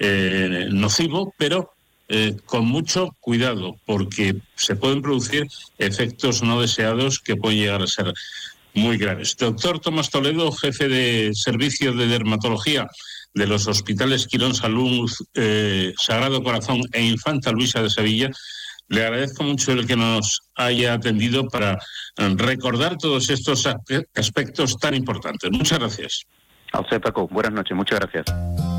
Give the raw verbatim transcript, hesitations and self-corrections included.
eh, nocivo, pero eh, con mucho cuidado, porque se pueden producir efectos no deseados que pueden llegar a ser muy graves. Doctor Tomás Toledo, jefe de servicio de dermatología de los hospitales Quirón Salud, eh, Sagrado Corazón e Infanta Luisa de Sevilla, le agradezco mucho el que nos haya atendido para recordar todos estos aspectos tan importantes. Muchas gracias. A usted, Paco. Buenas noches. Muchas gracias.